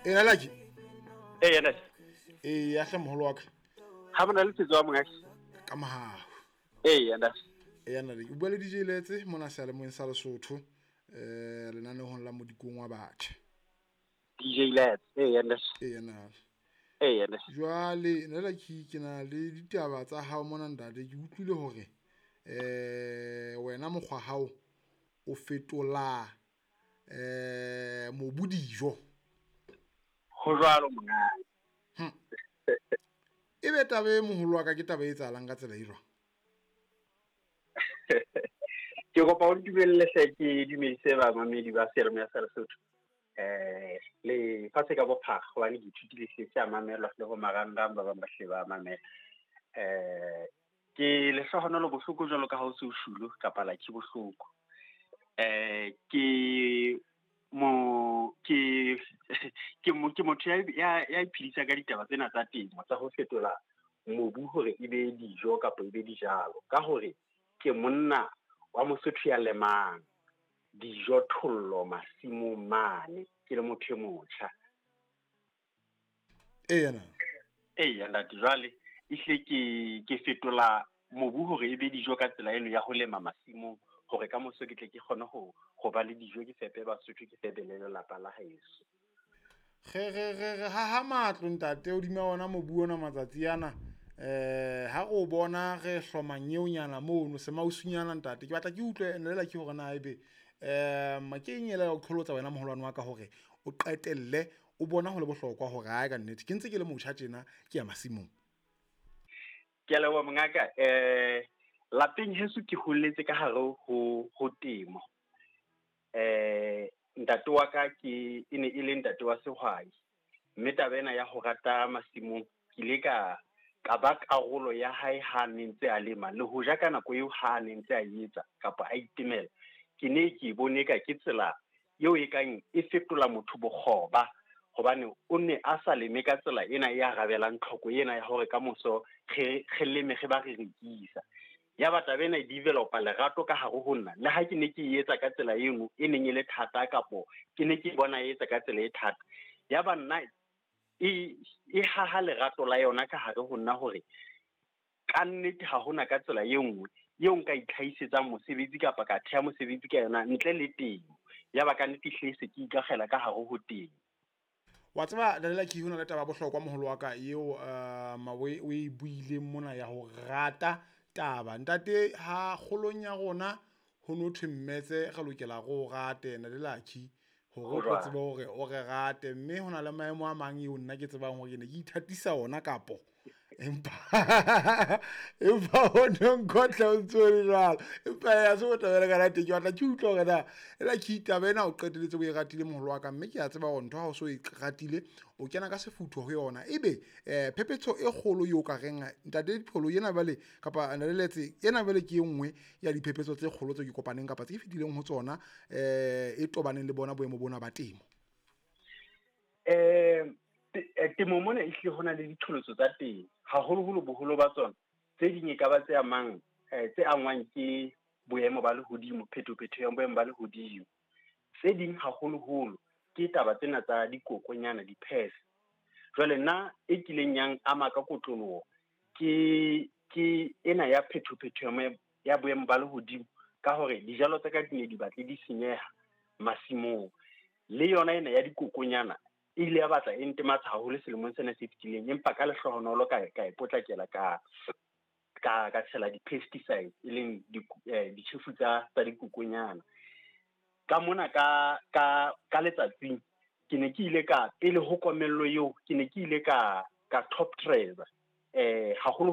Laki. Yes. Ya hle moholo wa ka. Ha bona le tsezo mo ngaki. Ka mahao. Yes. Na re o bua le DJ Letse mona sa le mo sa Lesotho. Lenanehong la modikong wa batho. DJ Lats. Yes. Na. Yes. Jwale nna Laki ke na le ditaba tsa hao mona ndade ke utlwile hore wena mokgwa hao o fetola mobu dijo. Ho jwalo mongaka. Ebe tabe moholo wa ka ke taba e tsalang ka tsela e jwang? Ke kopa o dumelle ke dumedise ba mamedi ba serame ya Lesotho. Le fatse ka bophara hobane ke ithutile se tsa mamello le ho marandang ba ba sheba mamela. Ke le hlohono bohloko jwalo ka ha o se o shulo kapa la ke bohloko. Ke motho ya iphedisa ka ditaba tsena tsa temo tsa ho fetola mobu hore ebe dijo kapa ebe dijalo ka hore ke monna wa Mosotho ya lemang dijo thollo masimong mane ke le motho e motjha. Nna jwale ihle ke fetola mobu hore ebe dijo ka tsela eno ya ho lema masimong hore ka moso ke tle ke kgone ho ba le dijo ke fepe Basotho ke fepe le lelapa la heso. Ha matlo ntate o dima ona mobu ona matsatsi ana ha go bona re hlomanyeunyana mono se mausunyana ntate ke batla ke utlwe nela ke hore na ebe makenyela o kholotsa wena moholwane wa ka hore o qetelle o bona ho le bohlokwa hore ha ka nnete ke ntse ke le motjha tjena ke ya masimong. Ke la wa mongaka lapeng heso ke holetse ka hare ho temo. Ntate wa ka ke ene ile ntate wa sehwai mme tabena ya ho rata masimong ke ile ka ba karolo ya hae ha ntse a lema le ho ja ka nako eo ha ntse a etsa kapa a itemela ke ne ke bone ka ke tsela eo e kang e fetola motho bokgoba hobane o ne a sa leme ka tsela ena ya rabelang tlhoko ena ya hore ka moso re leme ge ba re rekisa ya batla bena e developa lerato ka hare ho nna le ha ke ne ke etsa ka tsela eno e neng ile thata kapo ke ne ke bona etsa ka tsela e thata ya ba nna e ha lerato la yona ka hare ho nna hore ka nnete ha hona ka tsela e nngwe eo nka itlhaisetsang mosebetsi kapa ka thea mosebetsi ka yona ntle le temo ya ba ka nnete hlese ke ikagela ka hare ho temo. Wa tseba dalela ke hona le taba bohlokwa moholo wa ka eo mawe o e buile mona ya ho rata taba ntate ha kgolong ya rona ho no thwe mmetse ga lokela go rate na le laki hore o tsebe hore o re rate mme hona le maemo a mang eo nna ke tsebang hore ne ke ithatisa ona kapo empa ho nkotla o tsore jwalo empa ya se o tabela ka rate ke batla ke utlwa hore na ela ke itabena o qeteletse o e ratile moholo wa ka mme ke a tseba hore ntho ha o so e ratile o kena ka sefutho ho yona ebe phephetso e kgolo eo ka reng ntate dipholo yena bale kapa naleletse yena bale ke nngwe ya diphephetso tse kgolo tse ke kopaneng kapa tse fitileng ho tsona e tobaneng le bona boemo bona ba temo. Temo mona e hle hona le ditholotso tsa teng haholoholo boholo ba tsona tse ding e ka ba tse amang tse angwang ke boemo ba lehodimo phetophetoho ya boemo ba lehodimo tse ding haholoholo ke taba tsena tsa dikokonyana di-pests. Jwale nna e kileng yang ama ka kotloloho ke ena ya phetophetoho ya boemo ba lehodimo ka hore dijalo tsa ka di ne di batle di senyeha masimong le yona ena ya dikokonyana ile ya batla e ntematsa haholo selemong sena se fitileng empa ka lehlohonolo ka e potlakela ka tshela di-pesticides e leng ditjhefu tsa dikokonyana ka mona ka letsatsing ke ne ke ile ka pele ho komello eo ke ne ke ile ka top dress haholo